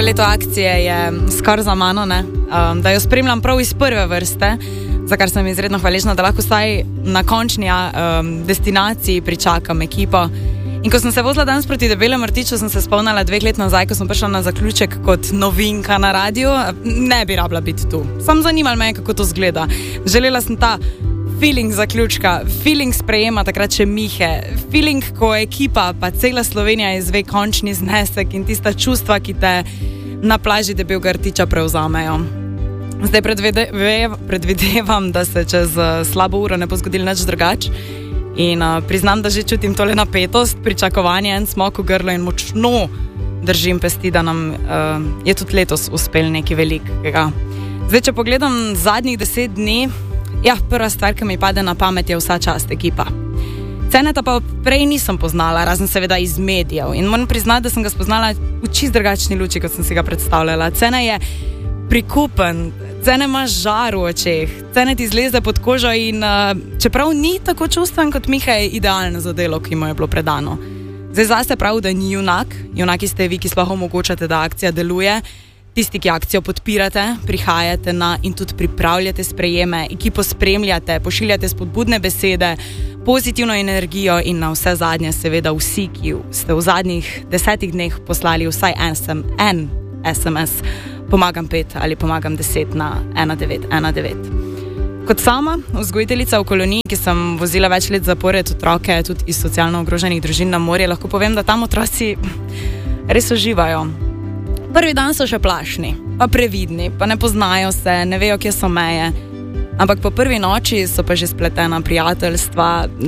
leto akcije je skoraj za mano, da jo spremljam prav iz prve vrste, za kar sem izredno hvaležna, da lahko vsaj na končni destinaciji pričakam ekipo. In ko sem se vozila danes proti Debelemu rtiču, sem se spomnila 2 let nazaj, ko sem prišla na zaključek kot novinka na radiju, ne bi rabila biti tu. Sam zanimalo me, kako to zgleda. Želela sem ta feeling zaključka, feeling sprejema takrat še Mihe, feeling, ko ekipa pa cela Slovenija izve končni znesek in tista čustva, ki te na plaži Debelega rtiča prevzamejo. Zdaj predvidevam, da se čez slabo uro ne bo zgodilo nič drugače. In priznam, da že čutim tole napetost, pričakovanje, en smok v grlo in močno držim pesti, da nam je tudi letos uspel nekaj velikega. Zdaj, če pogledam zadnjih 10 dni, prva stvar, ki mi pade na pamet, je vsa čast ekipa. Ceneta pa prej nisem poznala, razen seveda iz medijev. In moram priznati, da sem ga spoznala v čist drugačni luči, kot sem si ga predstavljala. Cene je prikupen, Cene ima žar v očeh, Cene ti zleze pod kožo in čeprav ni tako čustven kot Miha, je idealen za delo, ki mu je bilo predano. Zdaj zase prav, da ni junak, junaki ste vi, ki sploh omogočate, da akcija deluje, tisti, ki akcijo podpirate, prihajate na in tudi pripravljate sprejeme, ekipo spremljate, pošiljate spodbudne besede, pozitivno energijo in na vse zadnje seveda vsi, ki ste v zadnjih 10 dneh poslali vsaj en SMS. Pomagam 5 ali pomagam 10 na 1919. Kot sama vzgojiteljica v koloniji, ki sem vozila več let zapored otroke tudi iz socialno ogroženih družin na morje, lahko povem, da tam otroci res uživajo. Prvi dan so še plašni, pa previdni, pa ne poznajo se, ne vejo, kje so meje. Ampak po prvi noči so pa že spletena prijateljstva,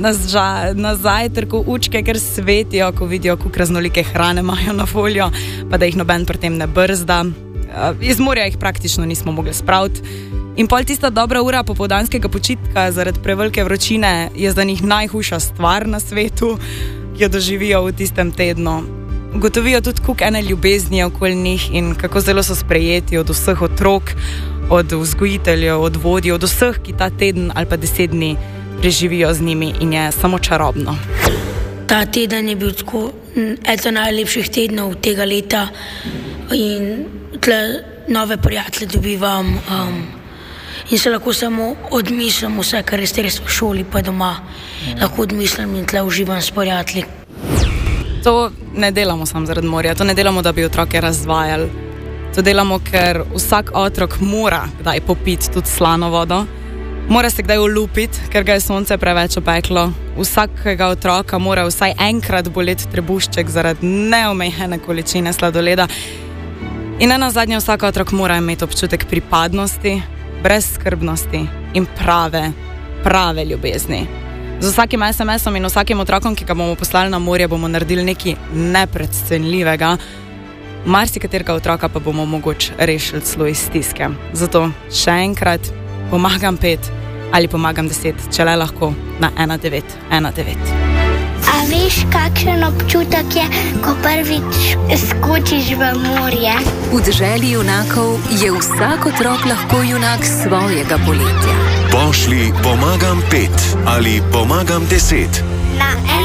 na zajtrku učke, ker svetijo, ko vidijo, koliko raznolike hrane imajo na voljo, pa da jih noben pri tem ne brzda. Iz morja jih praktično nismo mogli spraviti. In pol tista dobra ura popoldanskega počitka zaradi prevelike vročine je za njih najhujša stvar na svetu, ki jo doživijo v tistem tednu. Ugotovijo tudi, koliko ene ljubezni je okoli njih in kako zelo so sprejeti od vseh otrok, od vzgojiteljev, od vodij, od vseh, ki ta teden ali pa 10 dni preživijo z njimi in je samo čarobno. Ta teden je bil tako eden najlepših tednov tega leta in tle nove prijatelje dobivam in se lahko samo odmislim vse, kar je res v šoli pa doma. Lahko odmislim in tle uživam s prijatelji. To ne delamo samo zaradi morja, to ne delamo, da bi otroke razvajali. To delamo, ker vsak otrok mora kdaj popiti tudi slano vodo, mora se kdaj olupiti, ker ga je sonce preveč opeklo. Vsakega otroka mora vsaj enkrat boleti trebušček zaradi neomejene količine sladoleda. In nazadnje vsak otrok mora imeti občutek pripadnosti, brezskrbnosti in prave ljubezni. Z vsakim SMS-om in vsakim otrokom, ki ga bomo poslali na morje, bomo naredili nekaj nepredcenljivega. Marsikaterega otroka pa bomo mogoče rešili celo iz stiske. Zato še enkrat pomagam 5 ali pomagam 10, če le lahko, na 1919. A veš, kakšen občutek je, ko prvič skočiš v morje? V deželi junakov je vsak otrok lahko junak svojega poletja. Pošli pomagam 5 ali pomagam 10. Na